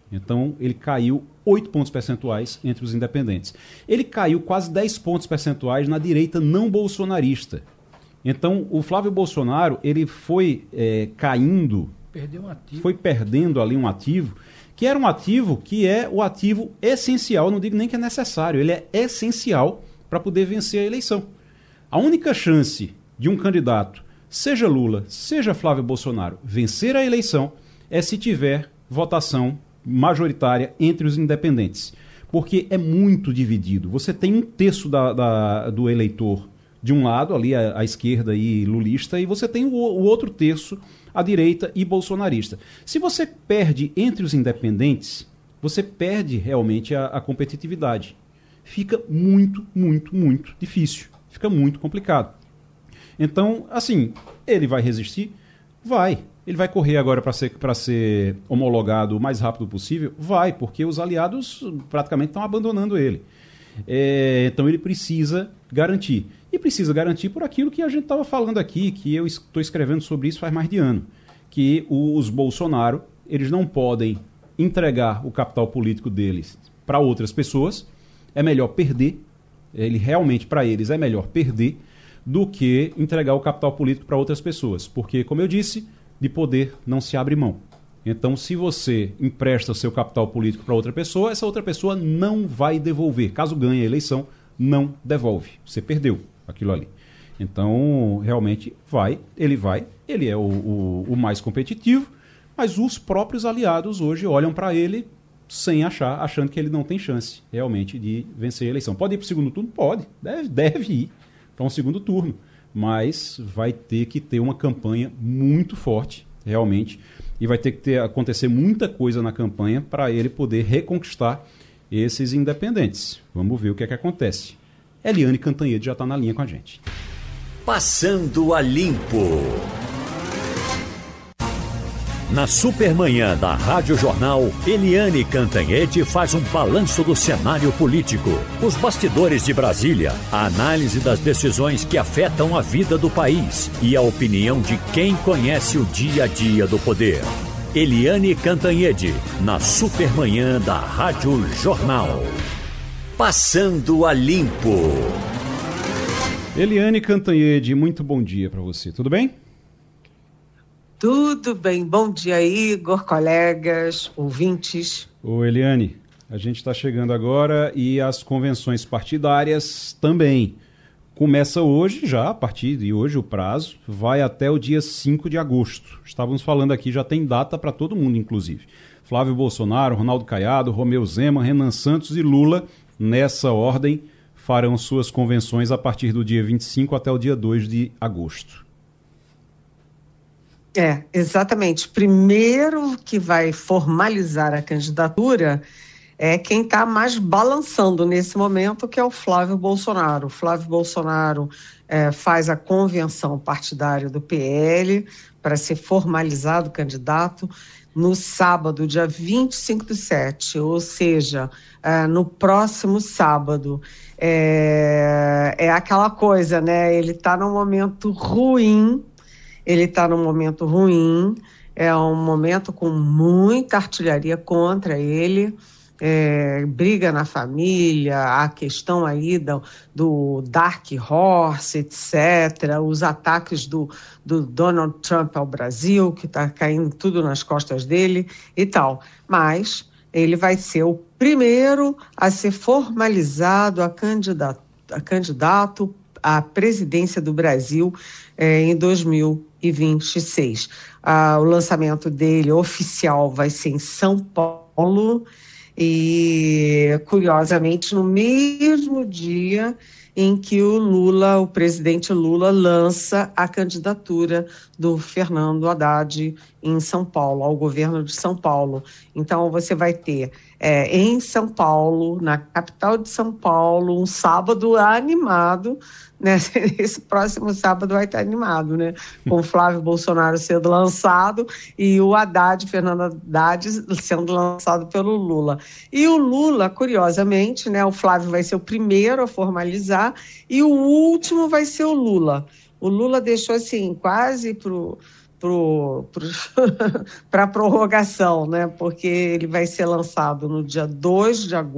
Então, ele caiu 8 pontos percentuais entre os independentes. Ele caiu quase 10 pontos percentuais na direita não bolsonarista. Então, o Flávio Bolsonaro, ele foi caindo, perdeu um ativo. Foi perdendo ali um ativo, que era um ativo que é o ativo essencial, não digo nem que é necessário, ele é essencial para poder vencer a eleição. A única chance de um candidato, seja Lula, seja Flávio Bolsonaro, vencer a eleição é se tiver votação majoritária entre os independentes. Porque é muito dividido. Você tem um terço do eleitor de um lado, ali à esquerda e lulista, e você tem o outro terço à direita e bolsonarista. Se você perde entre os independentes, você perde realmente a competitividade. Fica muito, muito, muito difícil. Fica muito complicado. Então, assim, ele vai resistir? Vai. Ele vai correr agora para ser homologado o mais rápido possível? Vai, porque os aliados praticamente estão abandonando ele. Então ele precisa garantir. E precisa garantir por aquilo que a gente estava falando aqui, que eu estou escrevendo sobre isso faz mais de ano. Que os Bolsonaro, eles não podem entregar o capital político deles para outras pessoas. É melhor perder. Realmente, para eles, é melhor perder do que entregar o capital político para outras pessoas. Porque, como eu disse, de poder não se abre mão. Então, se você empresta seu capital político para outra pessoa, essa outra pessoa não vai devolver. Caso ganhe a eleição, não devolve. Você perdeu aquilo ali. Então, realmente, ele é o mais competitivo, mas os próprios aliados hoje olham para ele sem achando que ele não tem chance realmente de vencer a eleição. Pode ir para o segundo turno? Pode, deve ir para um segundo turno, mas vai ter que ter uma campanha muito forte, realmente, e vai ter que acontecer muita coisa na campanha para ele poder reconquistar esses independentes. Vamos ver o que é que acontece. Eliane Cantanhede já está na linha com a gente. Passando a Limpo. Na Supermanhã da Rádio Jornal, Eliane Cantanhede faz um balanço do cenário político, os bastidores de Brasília, a análise das decisões que afetam a vida do país e a opinião de quem conhece o dia a dia do poder. Eliane Cantanhede, na Supermanhã da Rádio Jornal. Passando a Limpo. Eliane Cantanhede, muito bom dia para você, tudo bem? Tudo bem, bom dia, Igor, colegas, ouvintes. Ô Eliane, a gente está chegando agora e as convenções partidárias também. Começa hoje já, a partir de hoje o prazo, vai até o dia 5 de agosto. Estávamos falando aqui, já tem data para todo mundo, inclusive. Flávio Bolsonaro, Ronaldo Caiado, Romeu Zema, Renan Santos e Lula, nessa ordem, farão suas convenções a partir do dia 25 até o dia 2 de agosto. Exatamente. Primeiro que vai formalizar a candidatura é quem está mais balançando nesse momento, que é o Flávio Bolsonaro. O Flávio Bolsonaro faz a convenção partidária do PL para ser formalizado candidato no sábado, dia 25/7, ou seja, no próximo sábado. É aquela coisa, né? Ele está num momento ruim. É um momento com muita artilharia contra ele, briga na família, a questão aí do Dark Horse, etc., os ataques do Donald Trump ao Brasil, que está caindo tudo nas costas dele e tal. Mas ele vai ser o primeiro a ser formalizado a candidato à presidência do Brasil em 2026. O lançamento dele oficial vai ser em São Paulo e, curiosamente, no mesmo dia em que o presidente Lula, lança a candidatura do Fernando Haddad em São Paulo, ao governo de São Paulo. Então, você vai ter em São Paulo, na capital de São Paulo, um sábado animado, né? Esse próximo sábado vai estar animado, né? Com o Flávio Bolsonaro sendo lançado e o Fernando Haddad, sendo lançado pelo Lula. E o Lula, curiosamente, né? O Flávio vai ser o primeiro a formalizar e o último vai ser o Lula. O Lula deixou assim, quase para a prorrogação, né? Porque ele vai ser lançado no dia 2 de agosto.